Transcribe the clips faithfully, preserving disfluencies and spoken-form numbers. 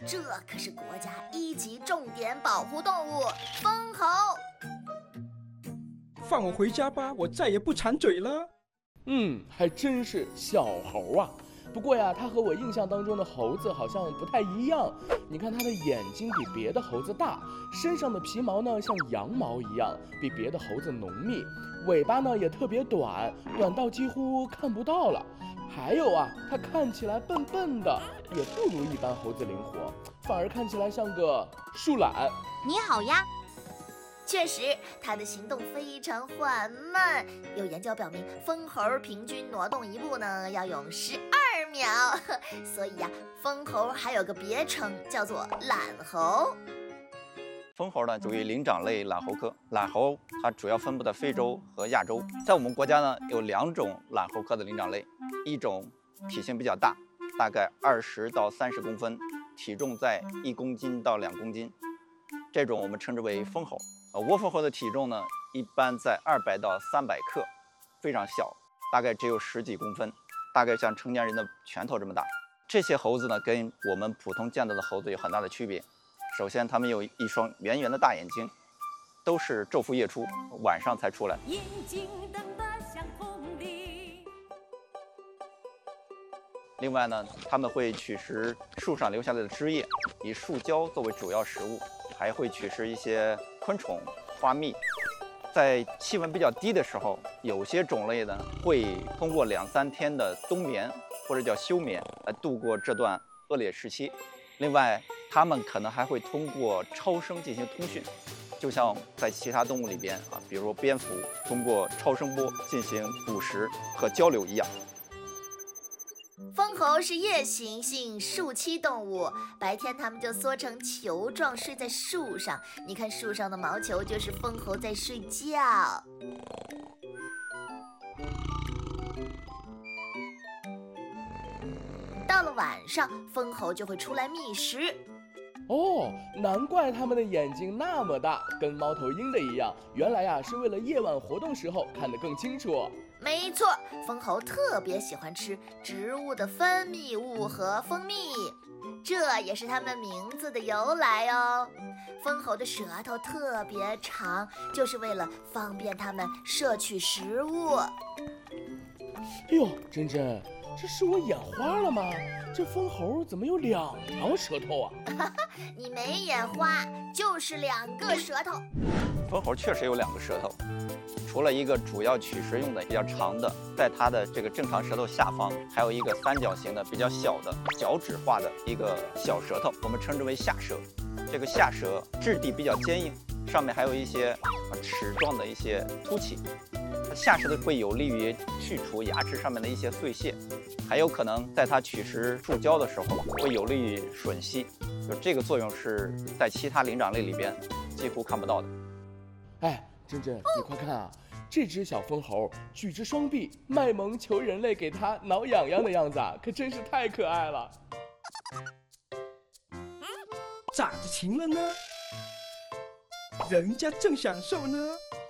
这可是国家一级重点保护动物——封猴。 放我回家吧，我再也不馋嘴了。 嗯，还真是小猴啊。不过呀，它和我印象当中的猴子好像不太一样。你看它的眼睛比别的猴子大，身上的皮毛呢像羊毛一样，比别的猴子浓密，尾巴呢也特别短，短到几乎看不到了。还有啊，它看起来笨笨的，也不如一般猴子灵活，反而看起来像个树懒。 你好呀。 确实，它的行动非常缓慢。有研究表明，封猴平均挪动一步呢要用十二秒，所以呀、啊，封猴还有个别称叫做懒猴。 封猴呢属于灵长类懒猴科，懒猴它主要分布在非洲和亚洲。在我们国家呢，有两种懒猴科的灵长类，一种体型比较大，大概二十到三十公分，体重在一公斤到两公斤，这种我们称之为封猴。呃，窝蜂猴的体重呢，一般在二百到三百克，非常小，大概只有十几公分，大概像成年人的拳头这么大。这些猴子呢，跟我们普通见到的猴子有很大的区别。首先，它们有一双圆圆的大眼睛，都是昼伏夜出，晚上才出来。眼睛瞪得像铜铃。另外呢，它们会取食树上留下来的枝叶，以树胶作为主要食物。还会取食一些昆虫、花蜜。在气温比较低的时候，有些种类呢会通过两三天的冬眠或者叫休眠来度过这段恶劣时期。另外，它们可能还会通过超声进行通讯，就像在其他动物里边啊，比如蝙蝠通过超声波进行捕食和交流一样。 封猴是夜行性树栖动物，白天它们就缩成球状睡在树上。你看树上的毛球，就是封猴在睡觉。到了晚上，封猴就会出来觅食。 哦，难怪它们的眼睛那么大，跟猫头鹰的一样。原来呀、啊，是为了夜晚活动时候看得更清楚。 没错，封猴特别喜欢吃植物的分泌物和蜂蜜，这也是它们名字的由来哦。封猴的舌头特别长，就是为了方便它们摄取食物。 哎呦，珍珍，这是我眼花了吗？这封猴怎么有两条舌头啊？ 你没眼花，就是两个舌头。 封猴确实有两个舌头，除了一个主要取食用的比较长的，在它的这个正常舌头下方，还有一个三角形的比较小的角质化的一个小舌头，我们称之为下舌。这个下舌质地比较坚硬，上面还有一些齿状的一些凸起。下舌的会有利于去除牙齿上面的一些碎屑，还有可能在它取食树胶的时候会有利于吮吸，就这个作用是在其他灵长类里边几乎看不到的。 哎，珍珍，你快看啊，这只小封猴举着双臂，卖萌求人类给它挠痒痒的样子啊，可真是太可爱了。 咋的情了呢？人家正享受呢。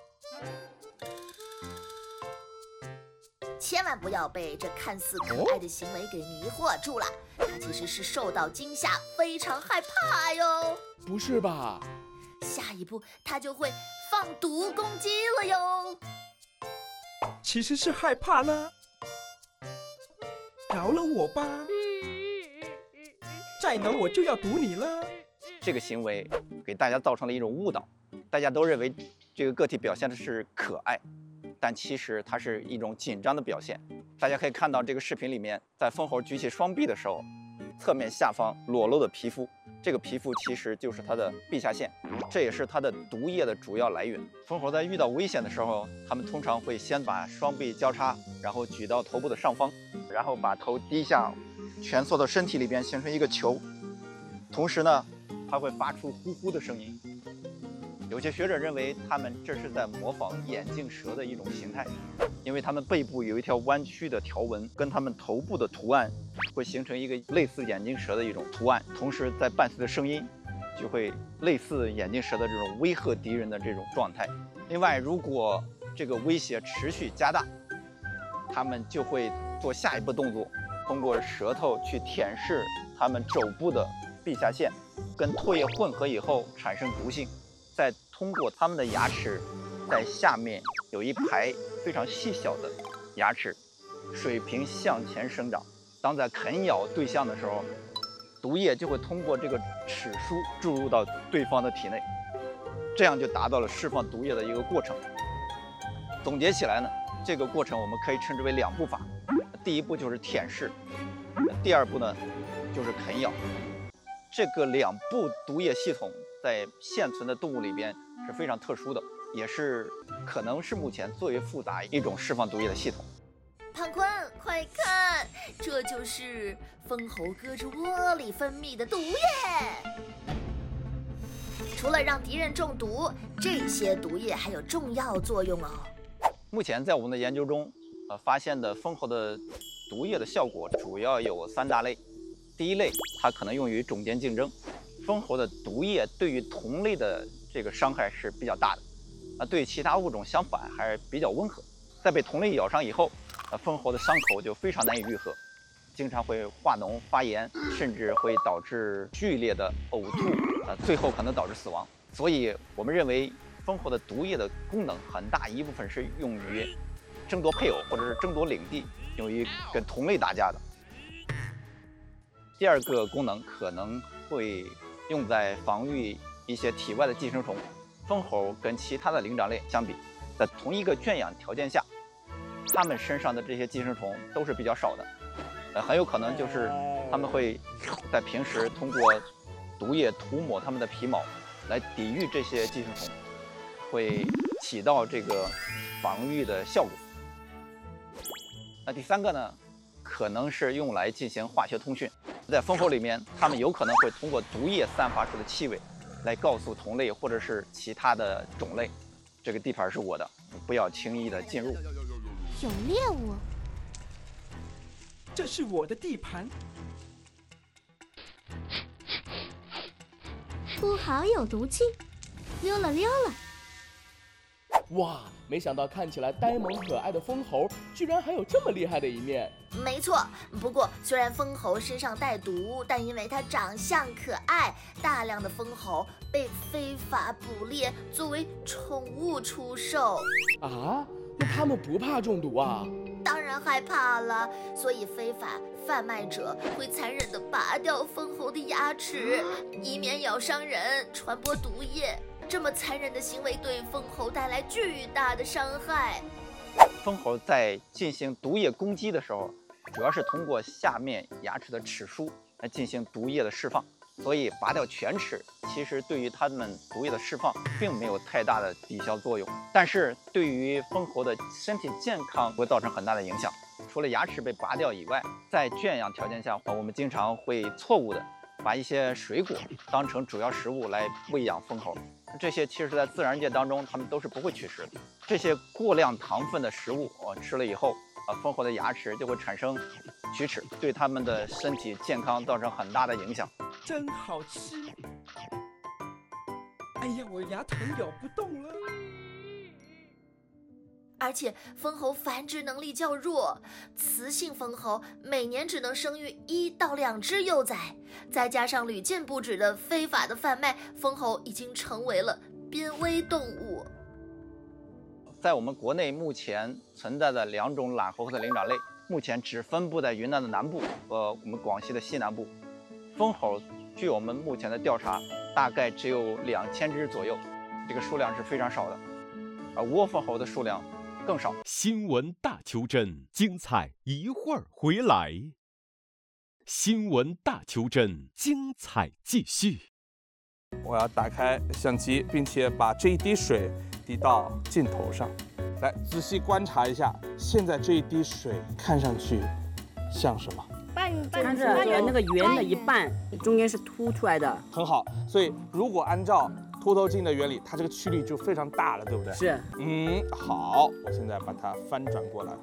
千万不要被这看似可爱的行为给迷惑住了，它其实是受到惊吓，非常害怕哟。 不是吧？ 下一步它就会放毒攻击了哟。 其实是害怕啦。饶了我吧，再挠我就要毒你了。 这个行为给大家造成了一种误导，大家都认为这个个体表现的是可爱，但其实它是一种紧张的表现。大家可以看到这个视频里面，在封猴举起双臂的时候，侧面下方裸露的皮肤，这个皮肤其实就是它的臂下腺，这也是它的毒液的主要来源。封猴在遇到危险的时候，它们通常会先把双臂交叉，然后举到头部的上方，然后把头低下，蜷缩到身体里边形成一个球，同时呢，它会发出呼呼的声音。有些学者认为，它们这是在模仿眼镜蛇的一种形态，因为它们背部有一条弯曲的条纹，跟它们头部的图案会形成一个类似眼镜蛇的一种图案，同时在伴随的声音就会类似眼镜蛇的这种威吓敌人的这种状态。另外，如果这个威胁持续加大，它们就会做下一步动作，通过舌头去舔舐它们肘部的壁下腺，跟唾液混合以后产生毒性，再通过它们的牙齿，在下面有一排非常细小的牙齿，水平向前生长。当在啃咬对象的时候，毒液就会通过这个齿梳注入到对方的体内，这样就达到了释放毒液的一个过程。总结起来呢，这个过程我们可以称之为两步法。第一步就是舔舐，第二步呢就是啃咬。这个两步毒液系统在现存的动物里边是非常特殊的，也是可能是目前最为复杂一种释放毒液的系统。 胖坤，快看，这就是蜂猴胳肢窝里分泌的毒液。除了让敌人中毒，这些毒液还有重要作用哦。 目前在我们的研究中，呃，发现的蜂猴的毒液的效果主要有三大类。第一类，它可能用于种间竞争。蜂猴的毒液对于同类的这个伤害是比较大的，啊，对其他物种相反还是比较温和。在被同类咬伤以后，呃，蜂猴的伤口就非常难以愈合，经常会化脓、发炎，甚至会导致剧烈的呕吐，呃，最后可能导致死亡。所以，我们认为蜂猴的毒液的功能很大一部分是用于争夺配偶或者是争夺领地，用于跟同类打架的。第二个功能可能会用在防御一些体外的寄生虫。蜂猴跟其他的灵长类相比，在同一个圈养条件下，它们身上的这些寄生虫都是比较少的，呃，很有可能就是它们会在平时通过毒液涂抹它们的皮毛来抵御这些寄生虫，会起到这个防御的效果。那第三个呢，可能是用来进行化学通讯。在蜂猴里面，它们有可能会通过毒液散发出的气味，来告诉同类或者是其他的种类，这个地盘是我的，不要轻易的进入。 有猎物， 这是我的地盘。 不好有毒气，溜了溜了。 哇，没想到看起来呆萌可爱的蜂猴，居然还有这么厉害的一面。 没错，不过虽然蜂猴身上带毒，但因为它长相可爱，大量的蜂猴被非法捕猎作为宠物出售。 啊？那他们不怕中毒啊？ 当然害怕了，所以非法贩卖者会残忍地拔掉蜂猴的牙齿，以免咬伤人，传播毒液。这么残忍的行为对蜂猴带来巨大的伤害。 蜂猴在进行毒液攻击的时候，主要是通过下面牙齿的齿梳来进行毒液的释放，所以拔掉全齿其实对于它们毒液的释放并没有太大的抵消作用，但是对于蜂猴的身体健康会造成很大的影响。除了牙齿被拔掉以外，在圈养条件下，我们经常会错误的把一些水果当成主要食物来喂养蜂猴，这些其实在自然界当中它们都是不会取食的。这些过量糖分的食物我吃了以后，啊，蜂猴的牙齿就会产生龋齿，对它们的身体健康造成很大的影响。 真好吃！哎呀，我牙疼咬不动了。 而且蜂猴繁殖能力较弱，雌性蜂猴每年只能生育一到两只幼崽，再加上屡禁不止的非法的贩卖，蜂猴已经成为了濒危动物。 在我们国内目前存在的两种懒猴科的灵长类，目前只分布在云南的南部和我们广西的西南部。蜂猴据我们目前的调查，大概只有两千只左右，这个数量是非常少的，而窝蜂猴的数量更少。 新闻大求真，精彩一会儿回来。新闻大求真，精彩继续。 我要打开相机，并且把这一滴水滴到镜头上，来仔细观察一下，现在这一滴水看上去像什么？ 它是那个圆的一半，中间是凸出来的。 很好，所以如果按照凸透镜的原理，它这个曲率就非常大了，对不对？ 是。 嗯，好，我现在把它翻转过来。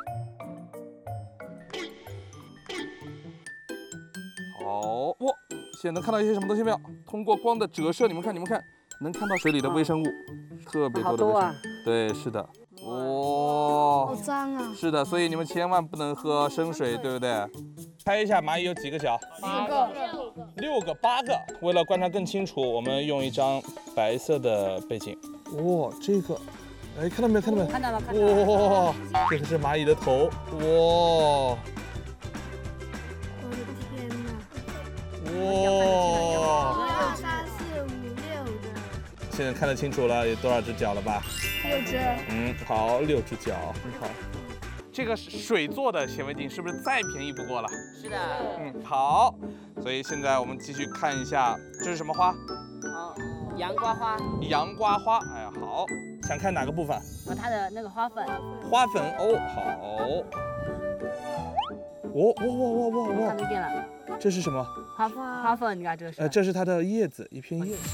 好，哇，现在能看到一些什么东西没有？通过光的折射，你们看，你们看，能看到水里的微生物，特别多的微生物。啊、对，是的。哇、哦， 好脏啊！ 是的，所以你们千万不能喝生水，对不对？ 猜一下蚂蚁有几个脚？ 四个。 六个、八个。为了观察更清楚，我们用一张白色的背景。哇，这个，哎，看到没有？看到没有？ 看到了，看到了。 哇，这个是蚂蚁的头。哇， 我的天哪！ 哇， 一二三四五六的。 现在看得清楚了，有多少只脚了吧？ 六只。 嗯，好，六只脚，很好。这个水做的显微镜是不是再便宜不过了？ 是的。 嗯，好。所以现在我们继续看一下，这是什么花？ 好，洋瓜花。 洋瓜花。哎呀，好。想看哪个部分？ 和它的那个花粉。 花粉哦，好。哦，哇哇哇哇哇！ 看得见了。 这是什么？ 花花粉，你看这是。 呃，这是它的叶子，一片叶子。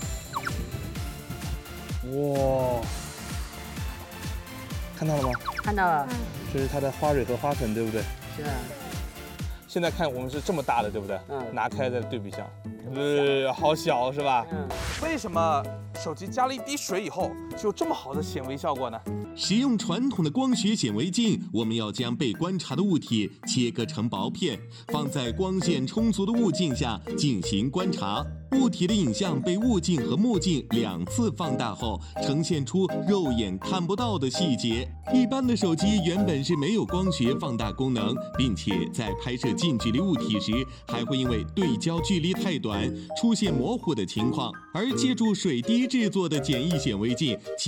哇，看到了吗？ 看到了。 这是它的花蕊和花粉，对不对？ 是的。 现在看我们是这么大的，对不对？ 嗯。 拿开再对比一下，呃，好小是吧？ 嗯。 为什么手机加了一滴水以后就有这么好的显微效果呢？ 使用传统的光学显微镜，我们要将被观察的物体切割成薄片，放在光线充足的物镜下进行观察。物体的影像被物镜和目镜两次放大后，呈现出肉眼看不到的细节。一般的手机原本是没有光学放大功能，并且在拍摄近距离物体时，还会因为对焦距离太短出现模糊的情况。而借助水滴制作的简易显微镜，